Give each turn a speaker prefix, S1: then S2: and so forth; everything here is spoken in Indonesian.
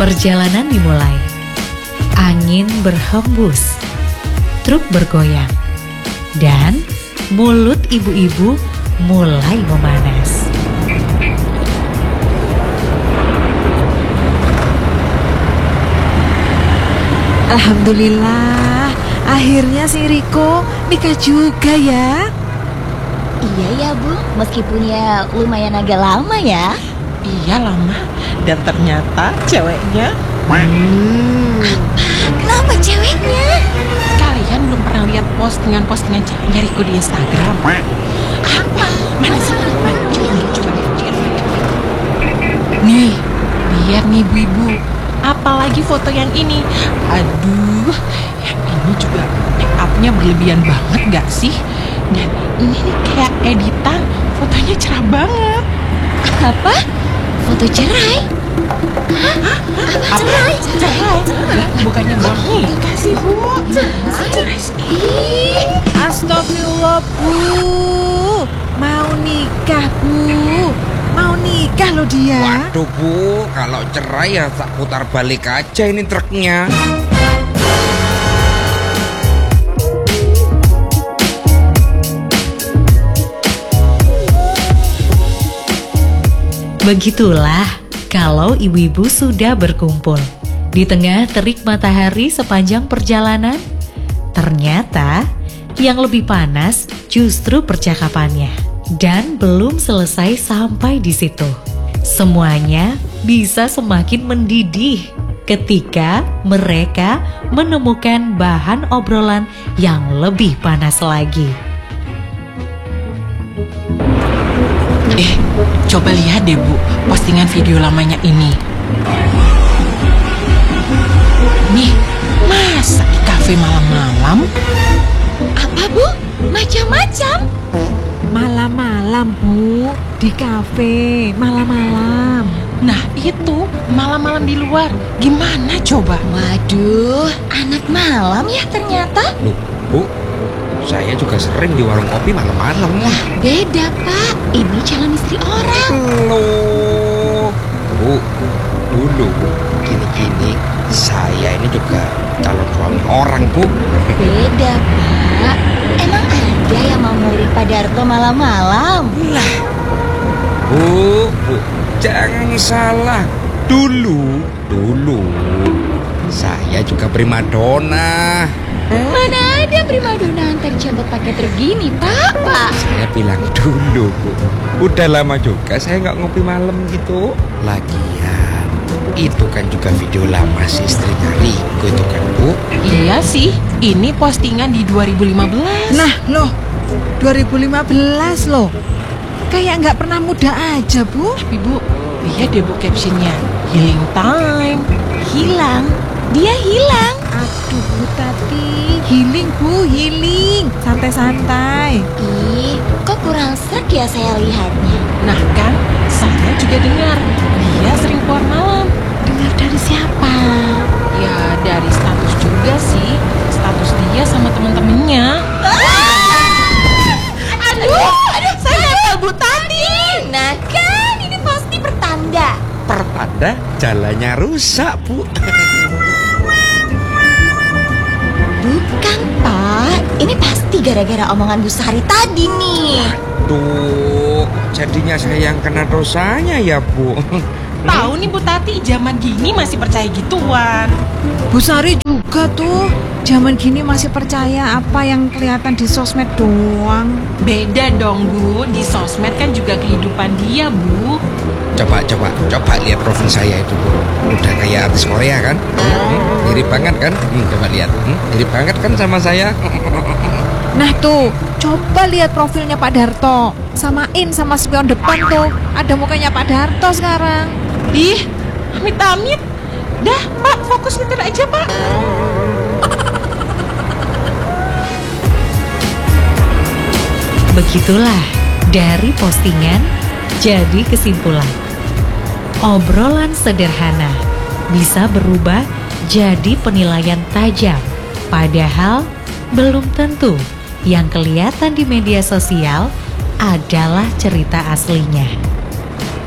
S1: Perjalanan dimulai. Angin berhembus, truk bergoyang, dan mulut ibu-ibu mulai memanas.
S2: Alhamdulillah, akhirnya si Riko nikah juga ya.
S3: Iya ya Bu, meskipun ya lumayan agak lama ya.
S4: Iya lama, dan ternyata ceweknya.
S3: Kenapa ceweknya?
S4: Kalian belum pernah lihat postingan ceweknya Riko di Instagram? Apa? Mana sih? Coba lihat. Nih, lihat nih ibu-ibu. Apalagi foto yang ini. Aduh, yang ini juga make up-nya berlebihan banget gak sih? Dan ini nih kayak editan, fotonya cerah banget.
S3: Apa? Foto cerai? Hah? Cerai?
S4: Lah, bukannya baru nikah sih, Bu. Cerai sih.
S2: Astagfirullah Bu, mau nikah Bu, mau nikah loh dia.
S5: Waduh Bu, kalau cerai ya tak putar balik aja ini truknya.
S1: Begitulah kalau ibu-ibu sudah berkumpul. Di tengah terik matahari sepanjang perjalanan, ternyata yang lebih panas justru percakapannya. Dan belum selesai sampai di situ. Semuanya bisa semakin mendidih ketika mereka menemukan bahan obrolan yang lebih panas lagi.
S4: Coba lihat deh Bu, postingan video lamanya ini. Nih, masa di kafe malam-malam?
S3: Apa Bu? Macam-macam?
S2: Malam-malam Bu, di kafe malam-malam.
S4: Nah itu, malam-malam di luar. Gimana coba?
S3: Waduh, anak malam ya ternyata.
S5: Loh Bu, saya juga sering di warung kopi malam-malam.
S3: Beda Pak, ini calon istri orang.
S5: Loh Bu, dulu gini-gini saya ini juga calon suami orang Bu.
S3: Beda Pak, emang ada yang mau ngulik Pak Darto malam-malam?
S5: Bu, jangan salah. Dulu saya juga primadona.
S3: Mana ada primadona antar jemput pakai truk gini Pak?
S5: Saya bilang dulu Bu, udah lama juga saya nggak ngopi malam gitu. Lagian itu kan juga video lama si istrinya Riko itu kan Bu.
S4: Iya sih, ini postingan di 2015.
S2: Nah loh, 2015 loh. Kayak nggak pernah muda aja Bu.
S4: Tapi Bu, lihat deh Bu captionnya, healing time.
S3: Hilang, dia hilang.
S2: Aduh Bu Tati, healing Bu, healing. Santai-santai.
S3: Ih, kok kurang sreg ya saya lihatnya.
S4: Nah kan, saya juga dengar dia sering keluar malam.
S2: Dengar dari siapa?
S4: Ya dari status juga sih, status dia sama temen-temennya.
S3: Aduh, saya nempel Bu Tati. Nah kan, ini pasti pertanda.
S5: Pertanda jalannya rusak Bu.
S3: Bukan Pak, ini pasti gara-gara omongan Bu Sari tadi nih.
S5: Tuh, jadinya saya yang kena dosanya ya Bu.
S4: Tahu nih Bu Tati, zaman gini masih percaya gituan.
S2: Bu Sari juga tuh, zaman gini masih percaya apa yang kelihatan di sosmed doang.
S4: Beda dong Bu, di sosmed kan juga kehidupan dia Bu.
S5: Coba lihat profil saya itu Bu. Udah kayak artis Korea kan? Mirip banget kan? Coba lihat, mirip banget kan sama saya?
S2: Nah tuh, coba lihat profilnya Pak Darto. Samain sama spion depan tuh, ada mukanya Pak Darto sekarang.
S4: Ih, amit-amit. Dah Pak, fokus nyetir aja Pak.
S1: Begitulah dari postingan jadi kesimpulan. Obrolan sederhana bisa berubah jadi penilaian tajam. Padahal belum tentu yang kelihatan di media sosial adalah cerita aslinya.